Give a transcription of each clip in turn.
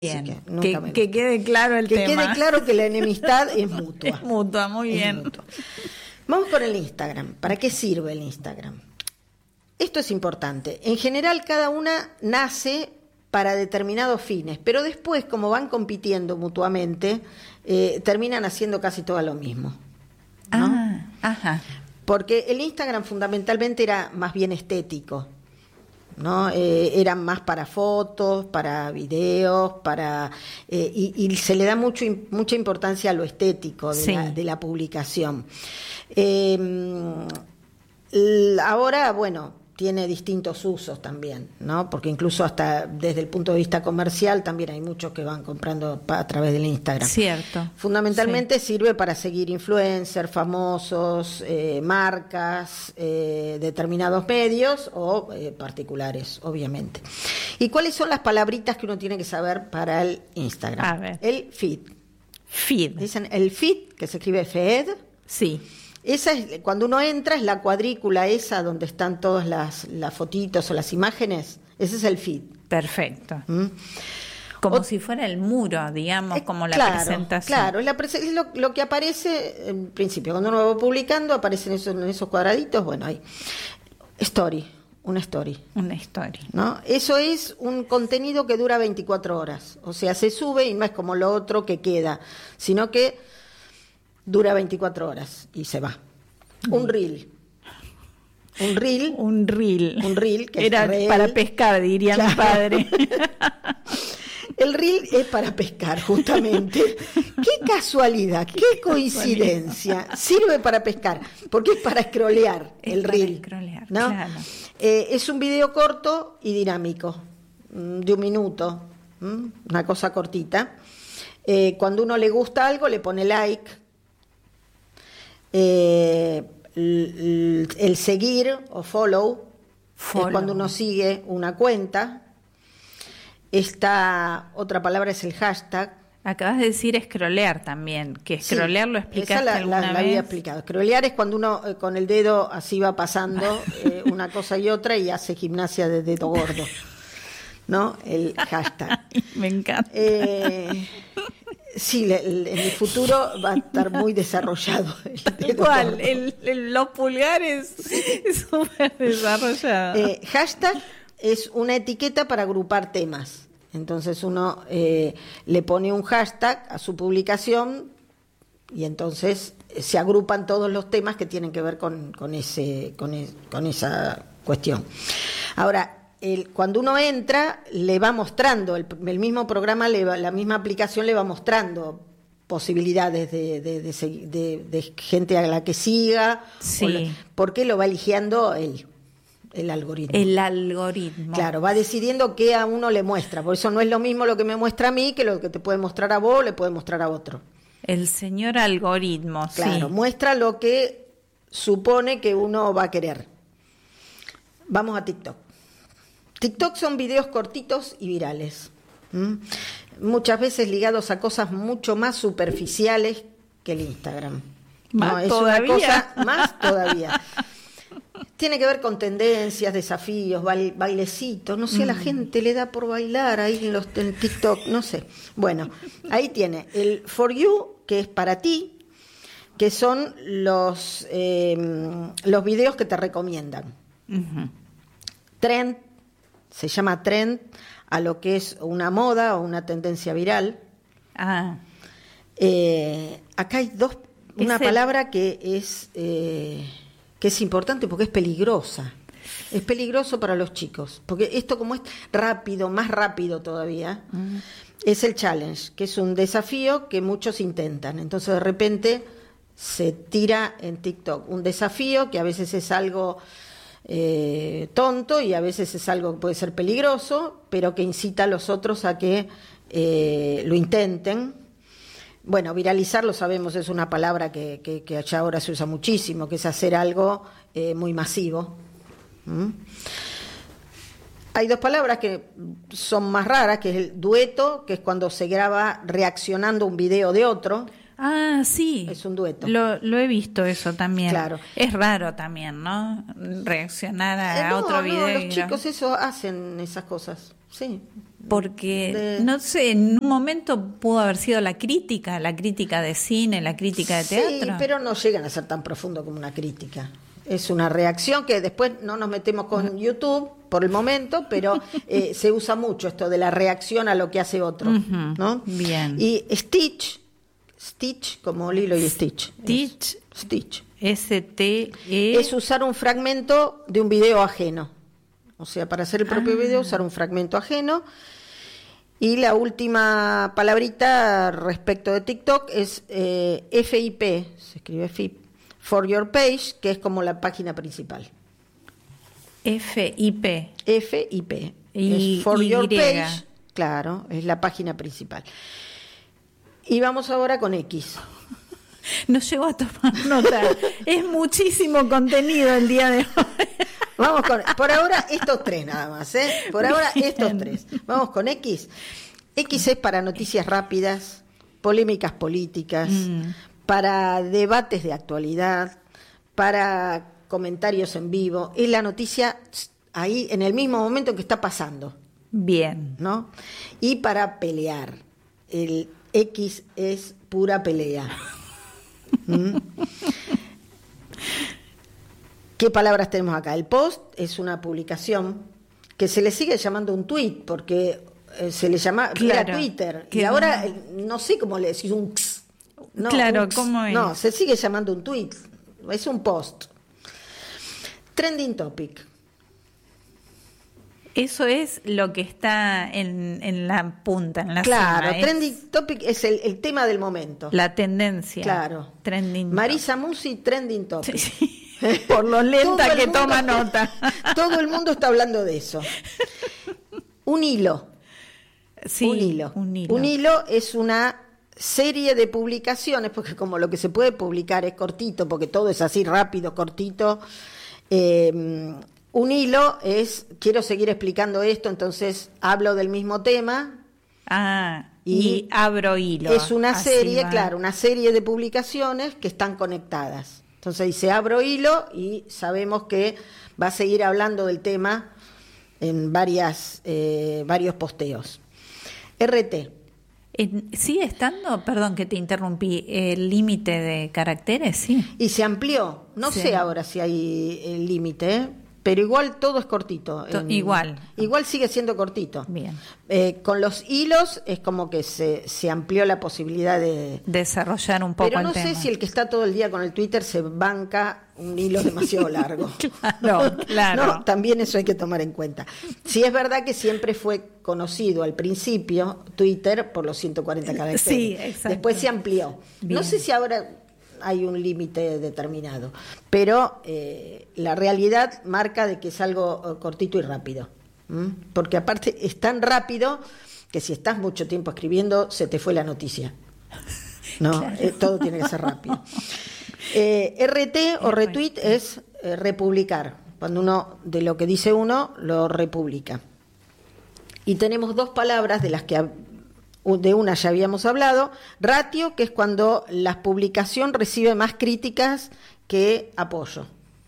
Bien, que quede claro el tema. Que quede claro que la enemistad es mutua. Es mutua, muy bien. Mutua. Vamos con el Instagram. ¿Para qué sirve el Instagram? Esto es importante. En general, cada una nace para determinados fines, pero después, como van compitiendo mutuamente, terminan haciendo casi todo lo mismo, ¿no? Ajá. Porque el Instagram fundamentalmente era más bien estético, ¿no? Eran más para fotos, para videos, y se le da mucha importancia a lo estético de la publicación. Ahora, bueno, tiene distintos usos también, ¿no? Porque incluso hasta desde el punto de vista comercial también hay muchos que van comprando a través del Instagram. Cierto. Fundamentalmente sirve para seguir influencers, famosos, marcas, determinados medios o particulares, obviamente. ¿Y cuáles son las palabritas que uno tiene que saber para el Instagram? A ver. El feed. Feed. Dicen el feed, que se escribe feed. Sí. Esa es, cuando uno entra, es la cuadrícula esa donde están todas las fotitos o las imágenes. Ese es el feed. Perfecto. Como si fuera el muro, digamos, como la presentación. Claro, es lo que aparece en principio. Cuando uno va publicando, aparecen en esos cuadraditos. Bueno, hay una story. Una story. ¿No? Eso es un contenido que dura 24 horas. O sea, se sube y no es como lo otro que queda, sino que dura 24 horas y se va. Un reel. Un reel que era para pescar, diría mi padre. El reel es para pescar, justamente. Qué casualidad, qué coincidencia. Sirve para pescar, porque es para scrollear el reel. Scrollear, ¿no? Claro. Es un video corto y dinámico, de 1 minuto, una cosa cortita. Cuando uno le gusta algo, le pone like. El seguir o follow es cuando uno sigue una cuenta. Esta otra palabra es el hashtag. Acabas de decir scrollear también, que scrollear lo explicaste alguna vez. La había explicado. Scrollear es cuando uno con el dedo así va pasando una cosa y otra y hace gimnasia de dedo gordo, ¿no? El hashtag. Me encanta. Sí, en el futuro va a estar muy desarrollado. Igual, los pulgares súper desarrollado. Hashtag es una etiqueta para agrupar temas. Entonces uno le pone un hashtag a su publicación y entonces se agrupan todos los temas que tienen que ver con esa cuestión. Ahora, cuando uno entra, le va mostrando, el mismo programa, la misma aplicación le va mostrando posibilidades de gente a la que siga, sí. Porque lo va eligiendo el algoritmo. El algoritmo. Claro, va decidiendo qué a uno le muestra, por eso no es lo mismo lo que me muestra a mí que lo que te puede mostrar a vos, le puede mostrar a otro. El señor algoritmo, claro, sí. Muestra lo que supone que uno va a querer. Vamos a TikTok. TikTok son videos cortitos y virales, muchas veces ligados a cosas mucho más superficiales que el Instagram. ¿Más todavía? Una cosa más todavía. Tiene que ver con tendencias, desafíos, bailecitos, no sé, a la gente le da por bailar ahí en TikTok, no sé. Bueno, ahí tiene el For You, que es para ti, que son los videos que te recomiendan. Trend, se llama trend a lo que es una moda o una tendencia viral. Acá hay una palabra que es importante porque es peligrosa. Es peligroso para los chicos, porque esto como es rápido, más rápido todavía, es el challenge, que es un desafío que muchos intentan. Entonces de repente se tira en TikTok un desafío que a veces es algo tonto y a veces es algo que puede ser peligroso, pero que incita a los otros a que lo intenten. Bueno, viralizar, lo sabemos, es una palabra que allá ahora se usa muchísimo, que es hacer algo muy masivo. Hay 2 palabras que son más raras, que es el dueto, que es cuando se graba reaccionando a un video de otro. Ah, sí. Es un dueto. Lo he visto eso también. Claro. Es raro también, ¿no? Reaccionar a otro video. No, los chicos eso hacen esas cosas. Sí, Porque, no sé, en un momento pudo haber sido la crítica de cine, la crítica de teatro. Sí, pero no llegan a ser tan profundo como una crítica. Es una reacción que después no nos metemos con YouTube por el momento, pero se usa mucho esto de la reacción a lo que hace otro, ¿no? Bien. Y Stitch como Lilo y Stitch. Stitch. S-T-E. Es usar un fragmento de un video ajeno. O sea, para hacer el propio video, usar un fragmento ajeno. Y la última palabrita respecto de TikTok es FIP, se escribe FIP, For Your Page, que es como la página principal. FIP. FIP. Es For Your Page, claro, es la página principal. Y vamos ahora con X. No llego a tomar nota. Es muchísimo contenido el día de hoy. Vamos con, por ahora estos tres nada más, ¿eh? Por ahora estos tres. Vamos con X. X es para noticias rápidas, polémicas políticas, para debates de actualidad, para comentarios en vivo. Es la noticia ahí en el mismo momento que está pasando. Bien. ¿No? Y para pelear. El X es pura pelea. ¿Qué palabras tenemos acá? El post es una publicación que se le sigue llamando un tweet porque se le llama era Twitter y ahora no sé cómo le decís un x. No, claro, ¿cómo es? No, se sigue llamando un tweet, es un post. Trending topic. Eso es lo que está en la punta, en la Claro, cima, trending topic es el tema del momento. La tendencia. Claro. Trending Marisa Musi, trending topic. Sí. Por lo lenta que toma nota. Todo el mundo está hablando de eso. Un hilo. Sí, un hilo. Un hilo es una serie de publicaciones, porque como lo que se puede publicar es cortito, porque todo es así rápido, cortito. Un hilo es, quiero seguir explicando esto, entonces hablo del mismo tema. Y abro hilo. Es una serie, claro, una serie de publicaciones que están conectadas. Entonces dice abro hilo y sabemos que va a seguir hablando del tema en varios posteos. RT. ¿Sigue estando, perdón que te interrumpí, el límite de caracteres? Sí. Y se amplió. No sé ahora si hay el límite, pero igual todo es cortito. Igual sigue siendo cortito. Bien. Con los hilos es como que se amplió la posibilidad de desarrollar un poco el tema. Pero no sé si el que está todo el día con el Twitter se banca un hilo demasiado largo. Claro. No, también eso hay que tomar en cuenta. Sí es verdad que siempre fue conocido al principio Twitter por los 140 caracteres. Sí, exacto. Después se amplió. Bien. No sé si ahora hay un límite determinado, pero la realidad marca de que es algo cortito y rápido. Porque aparte es tan rápido que si estás mucho tiempo escribiendo se te fue la noticia. No, claro. Todo tiene que ser rápido. RT o retweet es republicar, cuando uno de lo que dice uno lo republica. Y tenemos dos palabras de las que de una ya habíamos hablado. Ratio, que es cuando la publicación recibe más críticas que apoyo.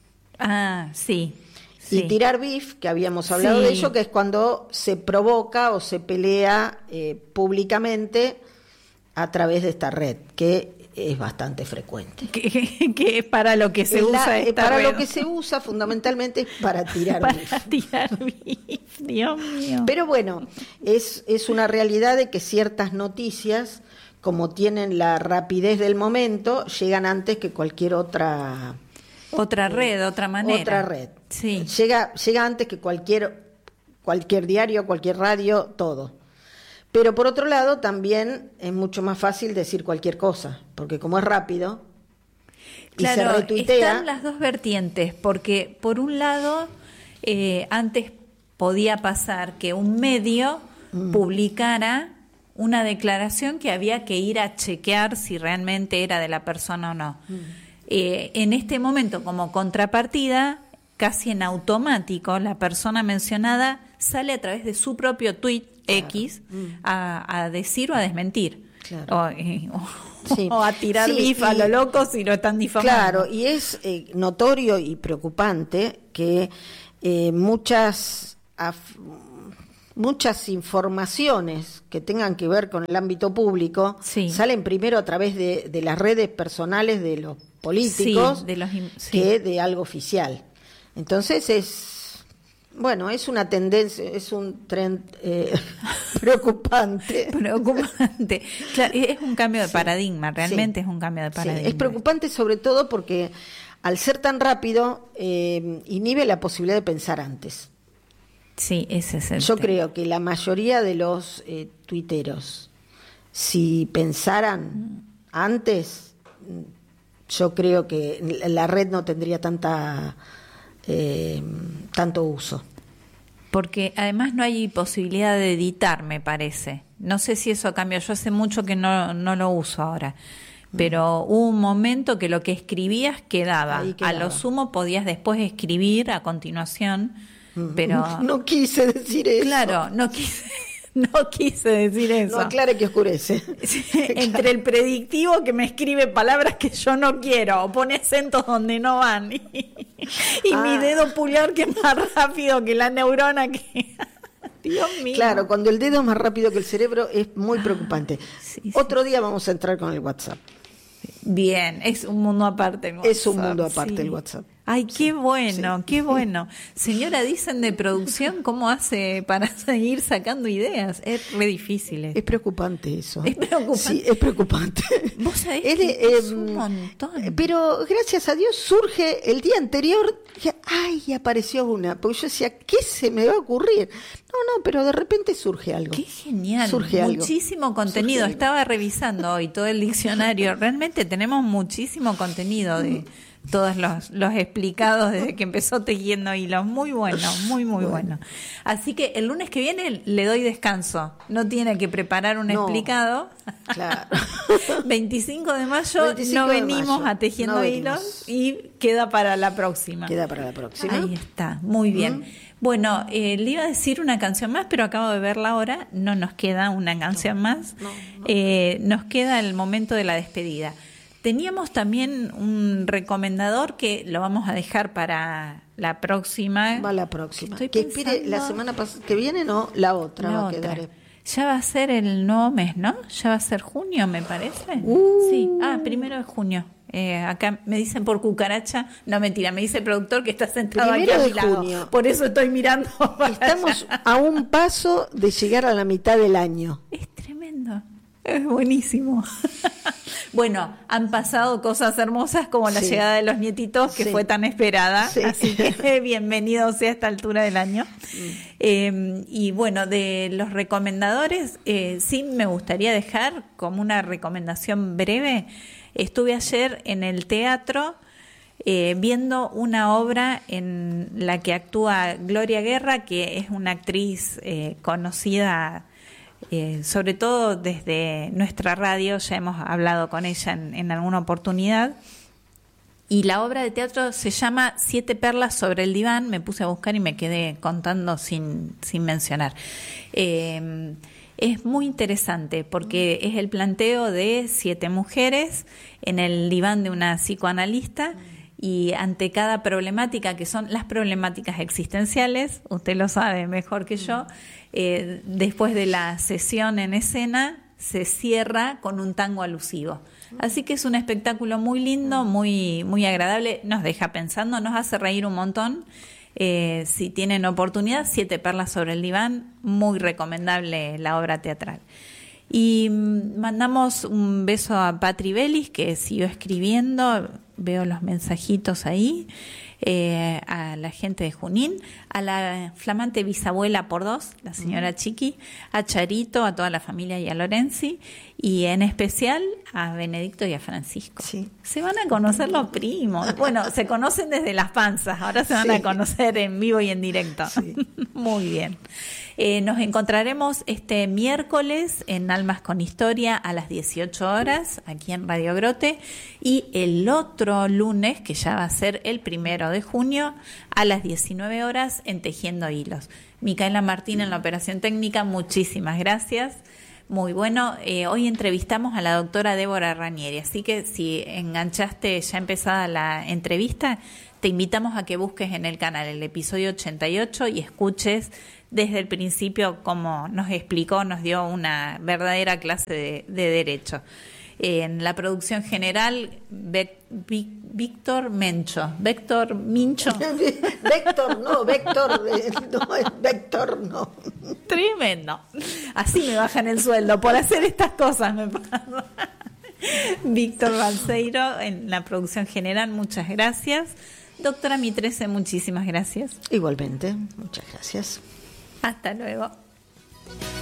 Sí. Y tirar beef, que habíamos hablado de ello, que es cuando se provoca o se pelea públicamente a través de esta red, que es bastante frecuente. Que es para lo que se usa esta para red. Lo que se usa fundamentalmente es para tirar beef. Para tirar beef, Dios mío. Pero bueno, es una realidad de que ciertas noticias, como tienen la rapidez del momento, llegan antes que cualquier otra red, otra manera. Otra red. Sí. Llega antes que cualquier diario, cualquier radio, todo. Pero por otro lado también es mucho más fácil decir cualquier cosa, porque como es rápido y se retuitea. Están las dos vertientes, porque por un lado antes podía pasar que un medio publicara una declaración que había que ir a chequear si realmente era de la persona o no. En este momento, como contrapartida, casi en automático, la persona mencionada sale a través de su propio tweet X a decir o a desmentir. Claro. O a tirar beef a lo loco si lo están difamando. Claro, y es notorio y preocupante que muchas muchas informaciones que tengan que ver con el ámbito público salen primero a través de las redes personales de los políticos que de algo oficial. Entonces es una tendencia, es un trend preocupante. Preocupante. Claro, es un cambio de paradigma, realmente es un cambio de paradigma. Es preocupante sobre todo porque al ser tan rápido inhibe la posibilidad de pensar antes. Sí, ese es el Yo tema. creo que la mayoría de los tuiteros, si pensaran antes, yo creo que la red no tendría tanto uso. Porque además no hay posibilidad de editar, me parece. No sé si eso cambió. Yo hace mucho que no lo uso ahora. Pero hubo un momento que lo que escribías quedaba. A lo sumo podías después escribir a continuación. Pero no quise decir eso. Claro, no quise decir eso. No aclare que oscurece. Entre el predictivo que me escribe palabras que yo no quiero, o pone acentos donde no van, y mi dedo pulgar que es más rápido que la neurona que... Dios mío. Claro, cuando el dedo es más rápido que el cerebro es muy preocupante. Otro día vamos a entrar con el WhatsApp. Bien, es un mundo aparte el WhatsApp. Es un mundo aparte el WhatsApp. Ay, qué bueno, qué bueno. Señora, dicen de producción, ¿cómo hace para seguir sacando ideas? Es re difícil. Es preocupante eso. Es preocupante. Sí, es preocupante. Vos sabés que es un montón. Pero gracias a Dios surge el día anterior, y apareció una. Porque yo decía, ¿qué se me va a ocurrir? No, pero de repente surge algo. Qué genial. Surge muchísimo algo. Contenido. Estaba revisando hoy todo el diccionario. Realmente tenemos muchísimo contenido de todos los explicados desde que empezó Tejiendo Hilos. Muy bueno, muy bueno. Así que el lunes que viene le doy descanso. No tiene que preparar un explicado. Claro. 25 de mayo no venimos a Tejiendo Hilos y queda para la próxima. Ahí está, muy bien. Bueno, le iba a decir una canción más, pero acabo de verla ahora. No nos queda una canción más. Nos queda el momento de la despedida. Teníamos también un recomendador que lo vamos a dejar para la próxima. Va la próxima. Que espere la semana que viene, no, la otra va a quedar. Ya va a ser el nuevo mes, ¿no? Ya va a ser junio, me parece. Sí, 1 de junio. Acá me dicen por cucaracha, no mentira, me dice el productor que está sentado aquí a mi lado. Por eso estoy mirando. Estamos a un paso de llegar a la mitad del año. Es tremendo. Es buenísimo. Bueno, han pasado cosas hermosas como la llegada de los nietitos, que fue tan esperada. Así que bienvenidos sea a esta altura del año. Y bueno, de los recomendadores, sí me gustaría dejar como una recomendación breve. Estuve ayer en el teatro viendo una obra en la que actúa Gloria Guerra, que es una actriz conocida sobre todo desde nuestra radio. Ya hemos hablado con ella en alguna oportunidad. Y la obra de teatro se llama 7 perlas sobre el diván. Me puse a buscar y me quedé contando sin mencionar. Es muy interesante porque es el planteo de 7 mujeres en el diván de una psicoanalista, y ante cada problemática, que son las problemáticas existenciales, usted lo sabe mejor que yo, después de la sesión en escena se cierra con un tango alusivo. Así que es un espectáculo muy lindo, muy agradable, nos deja pensando, nos hace reír un montón. Si tienen oportunidad, 7 perlas sobre el diván, muy recomendable la obra teatral. Y mandamos un beso a Patri Belis, que siguió escribiendo, veo los mensajitos ahí, a la gente de Junín, a la flamante bisabuela por 2, la señora Chiqui, a Charito, a toda la familia y a Lorenzi, y en especial a Benedicto y a Francisco. Sí. Se van a conocer los primos. Bueno, se conocen desde las panzas, ahora se van a conocer en vivo y en directo. Sí. Muy bien. Nos encontraremos este miércoles en Almas con Historia a las 18 horas, aquí en Radio Grote, y el otro lunes, que ya va a ser el 1 de junio, a las 19 horas en Tejiendo Hilos. Micaela Martín en la operación técnica, muchísimas gracias. Muy bueno, hoy entrevistamos a la doctora Débora Ranieri, así que si enganchaste ya empezada la entrevista, te invitamos a que busques en el canal el episodio 88 y escuches desde el principio, como nos explicó, nos dio una verdadera clase de Derecho. En la producción general, Víctor Mincho. Vector, no. Tremendo. Así me bajan el sueldo por hacer estas cosas, me pasa. Víctor Balseiro en la producción general, muchas gracias. Doctora Mitrese, muchísimas gracias. Igualmente, muchas gracias. Hasta luego.